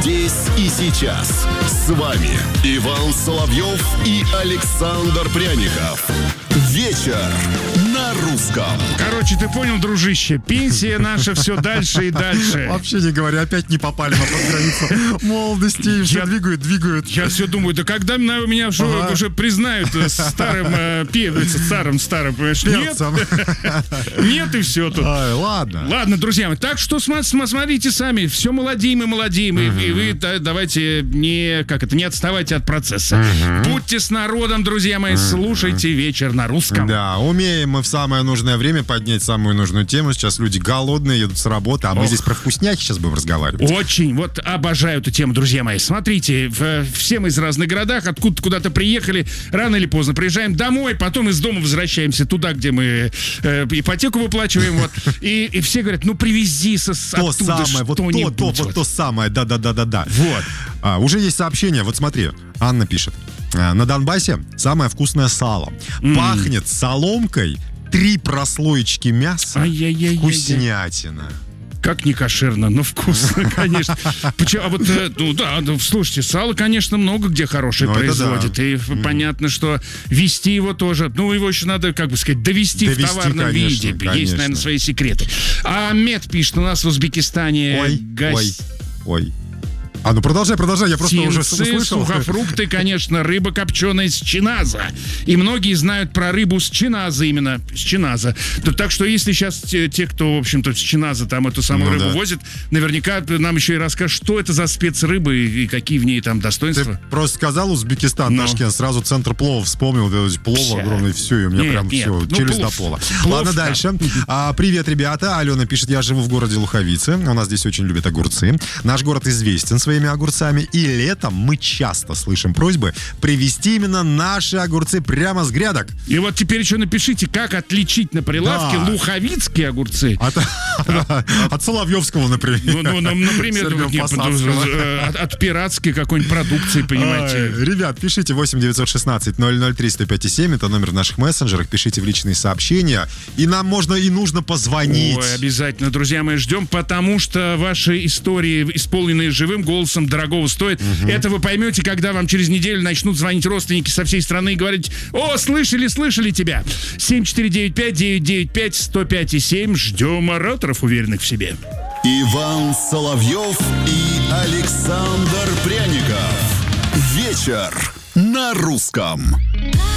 здесь и сейчас. С вами Иван Соловьев и Александр Пряников. Вечер на русском. Короче, ты понял, дружище, пенсия наша все дальше и дальше. Вообще не говоря, опять не попали на подграницу молодости. Все двигают. Я все думаю, да когда меня уже признают старым старым, понимаешь? Нет, и все тут. Ладно, друзья мои, так что смотрите сами, все молодеем. И вы давайте не отставайте от процесса. Будьте с народом, друзья мои, слушайте вечер на русском. Да, умеем мы в самое нужное время поднять самую нужную тему. Сейчас люди голодные, едут с работы, а мы здесь про вкусняхи сейчас будем разговаривать. Очень, вот обожаю эту тему, друзья мои. Смотрите, все мы из разных городах, откуда-то куда-то приехали, рано или поздно приезжаем домой, потом из дома возвращаемся туда, где мы ипотеку выплачиваем, вот. И все говорят, ну привези оттуда что-нибудь. Вот то самое, да. Вот. Уже есть сообщение, вот смотри, Анна пишет. На Донбассе самое вкусное сало. Пахнет соломкой, 3 прослоечки мяса, вкуснятина. Как не кошерно, но вкусно, конечно. А вот, слушайте, сало, конечно, много где хорошее производит. Да. И понятно, что вести его тоже, его еще надо, довести в товарном виде. Конечно. Есть, наверное, свои секреты. А Мед пишет, у нас в Узбекистане Ой. Продолжай, я просто уже услышал. Сухофрукты, конечно, рыба копченая с чиназа. И многие знают про рыбу с чиназа именно, с чиназа. Так что если сейчас те, кто, в общем-то, с чиназа там эту самую рыбу возит, наверняка нам еще и расскажут, что это за спецрыба и какие в ней там достоинства. Ты просто сказал Узбекистан, Ташкент, сразу центр плова вспомнил, плов огромный, все, и у меня челюсть до пола. Ладно, дальше. Привет, ребята. Алена пишет, я живу в городе Луховицы. У нас здесь очень любят огурцы. Наш город известен своими огурцами, и летом мы часто слышим просьбы привезти именно наши огурцы прямо с грядок. И вот теперь еще напишите, как отличить на прилавке луховицкие огурцы от соловьевского, например. Например, от пиратской какой-нибудь продукции, понимаете. Ребят, пишите 8-916-003-105-7, это номер в наших мессенджерах, пишите в личные сообщения, и нам можно и нужно позвонить. Ой, обязательно, друзья мои, ждем, потому что ваши истории, исполненные живым голосом, дорогого стоит. Это вы поймете, когда вам через неделю начнут звонить родственники со всей страны и говорить: о, слышали тебя. 7495-995-105-7. Ждем ораторов, уверенных в себе. Иван Соловьев и Александр Пряников. Вечер на русском.